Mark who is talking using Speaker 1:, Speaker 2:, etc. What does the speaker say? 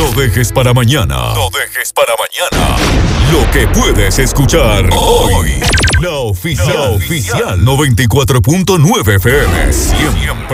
Speaker 1: No dejes para mañana. No dejes para mañana lo que puedes escuchar hoy. La oficial 94.9 FM. Siempre